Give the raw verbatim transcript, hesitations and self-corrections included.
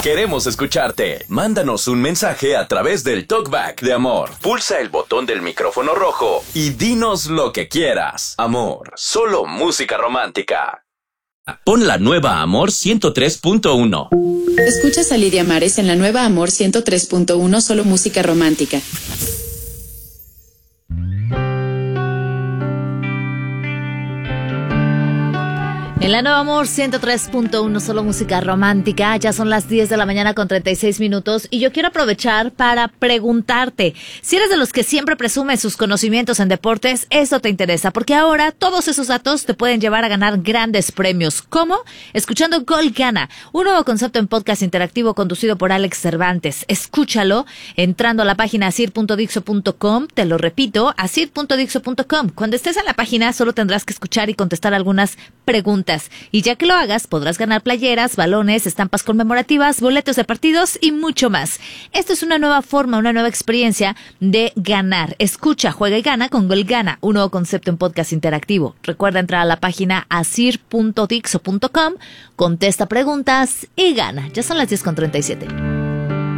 Queremos escucharte. Mándanos un mensaje a través del Talkback de Amor. Pulsa el botón del micrófono rojo y dinos lo que quieras. Amor, solo música romántica. Pon la nueva Amor ciento tres punto uno. Escuchas a Lidia Mares en la nueva Amor ciento tres punto uno, solo música romántica. En la nueva Amor ciento tres punto uno, solo música romántica. Ya son las diez de la mañana con treinta y seis minutos y yo quiero aprovechar para preguntarte si eres de los que siempre presume sus conocimientos en deportes. Eso te interesa, porque ahora todos esos datos te pueden llevar a ganar grandes premios. ¿Cómo? Escuchando Gol Gana, un nuevo concepto en podcast interactivo conducido por Alex Cervantes. Escúchalo entrando a la página asir punto dixo punto com. Te lo repito, asir punto dixo punto com. Cuando estés en la página solo tendrás que escuchar y contestar algunas preguntas. Y ya que lo hagas, podrás ganar playeras, balones, estampas conmemorativas, boletos de partidos y mucho más. Esto es una nueva forma, una nueva experiencia de ganar. Escucha, juega y gana con Gol Gana, un nuevo concepto en podcast interactivo. Recuerda entrar a la página asir punto dixo punto com, contesta preguntas y gana. Ya son las diez con treinta y siete.